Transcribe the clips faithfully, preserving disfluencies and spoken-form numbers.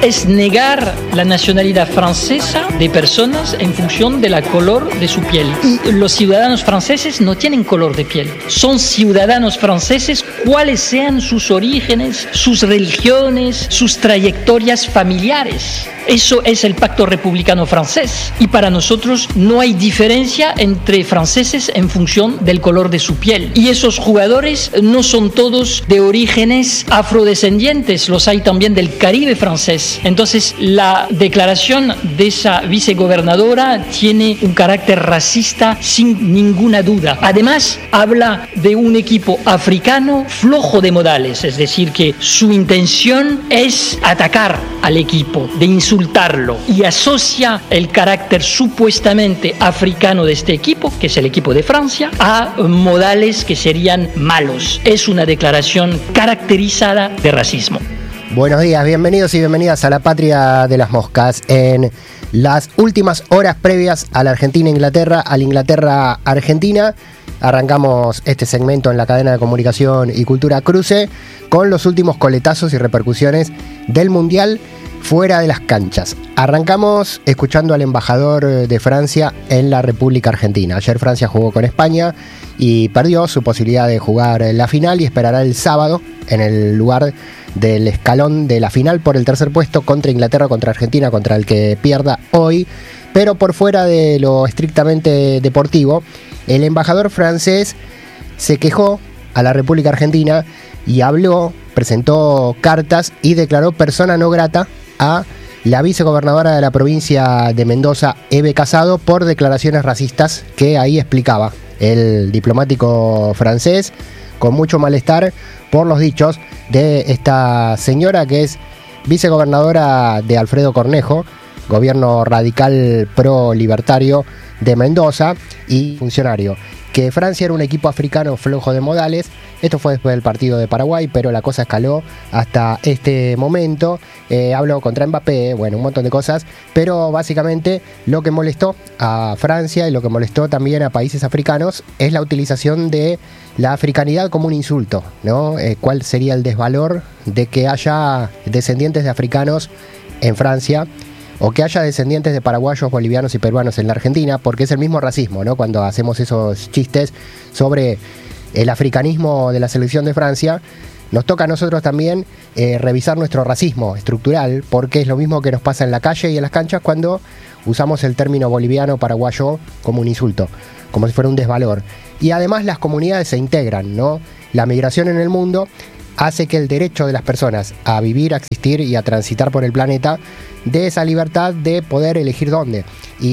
es negar la nacionalidad francesa de personas en función de la color de su piel. Y los ciudadanos franceses no tienen color de piel. Son ciudadanos franceses cuales sean sus orígenes, sus religiones, sus trayectorias familiares. Eso es el pacto republicano francés. Y para nosotros no hay diferencia entre franceses en función del color de su piel. Y esos jugadores no son todos de orígenes afrodescendientes, los hay también del Caribe francés. Entonces, la declaración de esa vicegobernadora tiene un carácter racista sin ninguna duda. Además, habla de un equipo africano flojo de modales, es decir, que su intención es atacar al equipo, de insultarlo, y asocia el carácter supuestamente africano de este equipo, que es el equipo de Francia, a modales que serían malos. Es una declaración caracterizada de racismo. Buenos días, bienvenidos y bienvenidas a la Patria de las Moscas. En las últimas horas previas a la Argentina-Inglaterra, a la Inglaterra-Argentina, arrancamos este segmento en la cadena de comunicación y cultura Cruce con los últimos coletazos y repercusiones del Mundial fuera de las canchas. Arrancamos escuchando al embajador de Francia en la República Argentina. Ayer Francia jugó con España y perdió su posibilidad de jugar la final y esperará el sábado en el lugar del escalón de la final por el tercer puesto contra Inglaterra, contra Argentina, contra el que pierda hoy. Pero por fuera de lo estrictamente deportivo, el embajador francés se quejó a la República Argentina y habló, presentó cartas y declaró persona no grata a la vicegobernadora de la provincia de Mendoza, Eve Casado, por declaraciones racistas que ahí explicaba el diplomático francés, con mucho malestar por los dichos de esta señora que es vicegobernadora de Alfredo Cornejo, gobierno radical pro-libertario de Mendoza, y funcionario. Que Francia era un equipo africano flojo de modales. Esto fue después del partido de Paraguay, pero la cosa escaló hasta este momento. Eh, habló contra Mbappé, bueno, un montón de cosas, pero básicamente lo que molestó a Francia y lo que molestó también a países africanos es la utilización de la africanidad como un insulto, ¿no? Eh, ¿Cuál sería el desvalor de que haya descendientes de africanos en Francia? O que haya descendientes de paraguayos, bolivianos y peruanos en la Argentina, porque es el mismo racismo, ¿no? Cuando hacemos esos chistes sobre el africanismo de la selección de Francia, nos toca a nosotros también eh, revisar nuestro racismo estructural, porque es lo mismo que nos pasa en la calle y en las canchas cuando usamos el término boliviano, paraguayo como un insulto, como si fuera un desvalor. Y además las comunidades se integran, ¿no? La migración en el mundo hace que el derecho de las personas a vivir, a existir y a transitar por el planeta dé esa libertad de poder elegir dónde.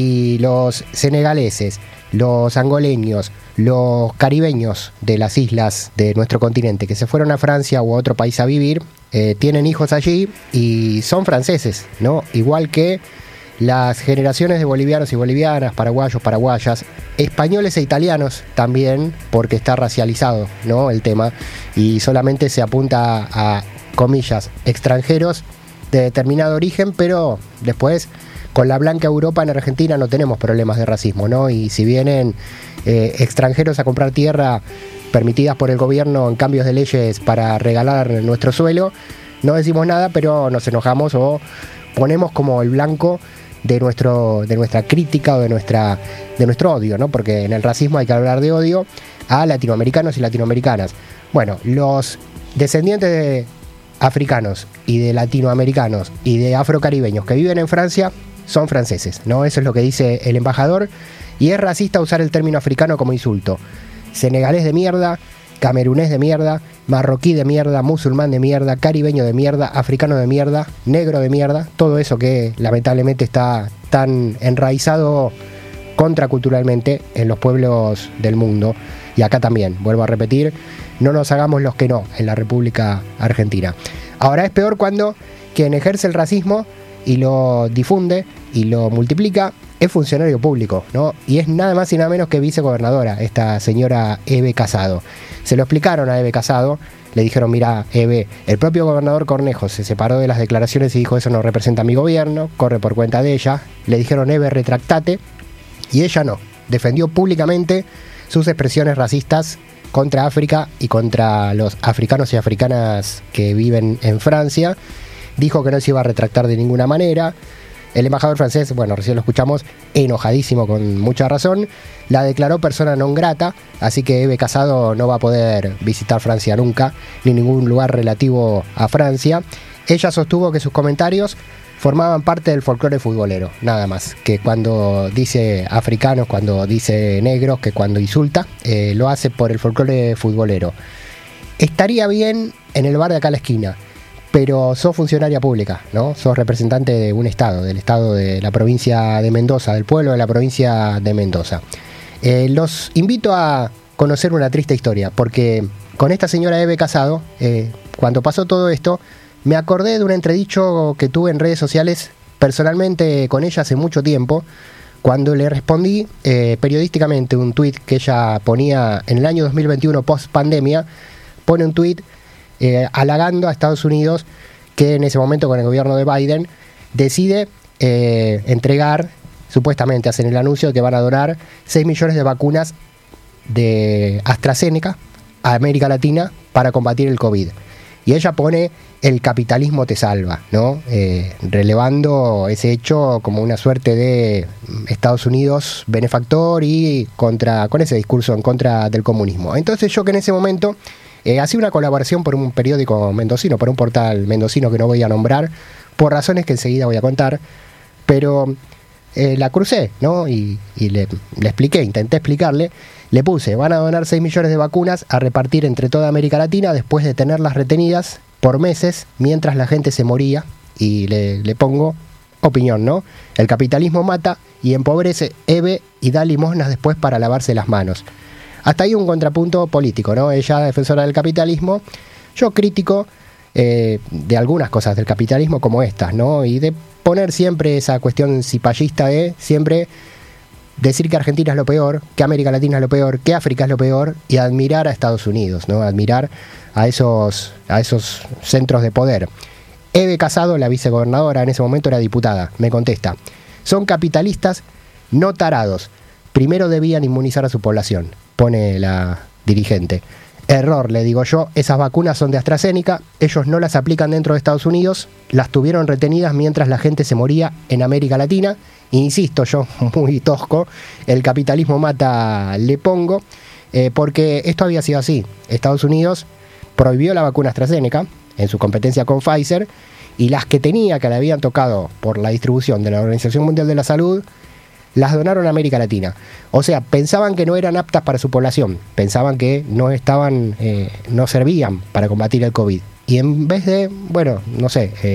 Y los senegaleses, los angoleños, los caribeños de las islas de nuestro continente que se fueron a Francia u a otro país a vivir, eh, tienen hijos allí y son franceses, ¿no? Igual que las generaciones de bolivianos y bolivianas, paraguayos, paraguayas, españoles e italianos también, porque está racializado, ¿no? El tema, y solamente se apunta a, comillas, extranjeros de determinado origen, pero después con la blanca Europa en Argentina no tenemos problemas de racismo, ¿no? Y si vienen eh, extranjeros a comprar tierra permitidas por el gobierno en cambios de leyes para regalar nuestro suelo, no decimos nada, pero nos enojamos o ponemos como el blanco de nuestro de nuestra crítica o de nuestra de nuestro odio, ¿no? Porque en el racismo hay que hablar de odio a latinoamericanos y latinoamericanas. Bueno, los descendientes de africanos y de latinoamericanos y de afrocaribeños que viven en Francia son franceses, ¿no? Eso es lo que dice el embajador, y es racista usar el término africano como insulto. Senegalés de mierda, camerunés de mierda, marroquí de mierda, musulmán de mierda, caribeño de mierda, africano de mierda, negro de mierda, todo eso que lamentablemente está tan enraizado contraculturalmente en los pueblos del mundo. Y acá también, vuelvo a repetir, no nos hagamos los que no en la República Argentina. Ahora es peor cuando quien ejerce el racismo y lo difunde y lo multiplica es funcionario público, ¿no? Y es nada más y nada menos que vicegobernadora, esta señora Eve Casado. Se lo explicaron a Eve Casado, le dijeron, mira, Eve, el propio gobernador Cornejo se separó de las declaraciones y dijo, eso no representa a mi gobierno, corre por cuenta de ella. Le dijeron, Eve, retractate, y ella no, defendió públicamente sus expresiones racistas contra África y contra los africanos y africanas que viven en Francia. dijo que no se iba a retractar de ninguna manera. El embajador francés, bueno, recién lo escuchamos, enojadísimo con mucha razón, la declaró persona non grata, así que Eve Casado no va a poder visitar Francia nunca, ni ningún lugar relativo a Francia. Ella sostuvo que sus comentarios formaban parte del folclore futbolero, nada más, que cuando dice africanos, cuando dice negros, que cuando insulta, eh, lo hace por el folclore futbolero. Estaría bien en el bar de acá a la esquina, pero sos funcionaria pública, ¿no? Sos representante de un estado, del estado de la provincia de Mendoza, del pueblo de la provincia de Mendoza. Eh, los invito a conocer una triste historia, porque con esta señora Eve Casado, eh, cuando pasó todo esto, me acordé de un entredicho que tuve en redes sociales personalmente con ella hace mucho tiempo, cuando le respondí eh, periodísticamente un tuit que ella ponía en el año dos mil veintiuno post pandemia, pone un tuit Eh, halagando a Estados Unidos, que en ese momento con el gobierno de Biden decide eh, entregar, supuestamente hacen el anuncio de que van a donar seis millones de vacunas de AstraZeneca a América Latina para combatir el COVID. Y ella pone el capitalismo te salva, ¿no? Eh, relevando ese hecho como una suerte de Estados Unidos benefactor y contra, con ese discurso en contra del comunismo. Entonces yo que en ese momento Eh, hacía una colaboración por un periódico mendocino, por un portal mendocino que no voy a nombrar, por razones que enseguida voy a contar, pero eh, la crucé, ¿no? Y, y le, le expliqué, intenté explicarle, le puse, van a donar seis millones de vacunas a repartir entre toda América Latina después de tenerlas retenidas por meses mientras la gente se moría, y le, le pongo opinión, ¿no? El capitalismo mata y empobrece, Eve, y da limosnas después para lavarse las manos. Hasta ahí un contrapunto político, ¿no? Ella defensora del capitalismo, yo crítico eh, de algunas cosas del capitalismo como estas, ¿no? Y de poner siempre esa cuestión cipallista de siempre decir que Argentina es lo peor, que América Latina es lo peor, que África es lo peor, y admirar a Estados Unidos, ¿no? Admirar a esos, a esos centros de poder. Eve Casado, la vicegobernadora, en ese momento era diputada, me contesta, son capitalistas no tarados, primero debían inmunizar a su población, pone la dirigente. Error, le digo yo, esas vacunas son de AstraZeneca, ellos no las aplican dentro de Estados Unidos, las tuvieron retenidas mientras la gente se moría en América Latina. Insisto yo, muy tosco, el capitalismo mata, le pongo, eh, porque esto había sido así. Estados Unidos prohibió la vacuna AstraZeneca en su competencia con Pfizer, y las que tenía, que le habían tocado por la distribución de la Organización Mundial de la Salud, las donaron a América Latina. O sea, pensaban que no eran aptas para su población, pensaban que no estaban, eh, no servían para combatir el COVID. Y en vez de, bueno, no sé, eh,